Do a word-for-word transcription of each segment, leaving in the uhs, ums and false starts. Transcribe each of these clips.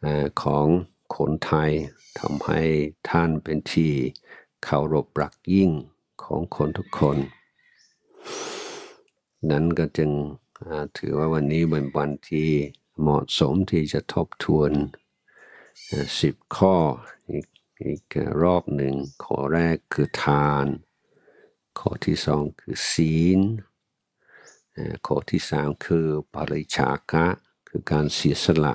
ของคนไทยทำให้ท่านเป็นที่เคารพรักยิ่งของคนทุกคนนั้นก็จึงถือว่าวันนี้เป็นวันที่เหมาะสมที่จะทบทวนสิบข้ออีกอีกรอบหนึ่งข้อแรกคือทานข้อที่สองคือศีลข้อที่สามคือปริฉาคะคือการเสียสละ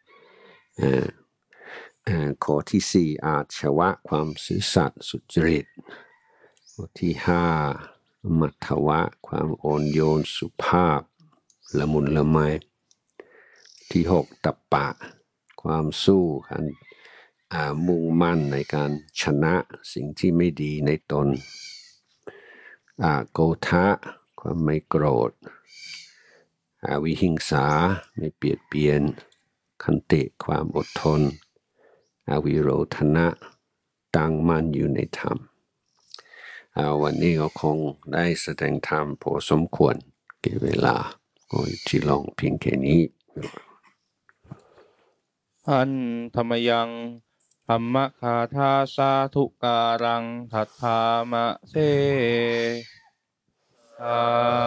ข้อที่สี่อาชวะความซื่อสัตย์สุจริตข้อที่ห้ามัทธวะความอ่อนโยนสุภาพละมุนละไมที่หกตัปปะความสู้การมุ่งมั่นในการชนะสิ่งที่ไม่ดีในตนโกทะความไม่โกรธวิหิงสาไม่เบียดเบียนขันติความอดทนอวิโรธนะตั้งมั่นอยู่ในธรรมวันนี้ก็คงได้แสดงธรรมพอสมควรเก็บเวลาก็ที่ลองเพียงแค่นี้อันธรรมยังธรรมคาทาสาธุการังทัตถามะเสสา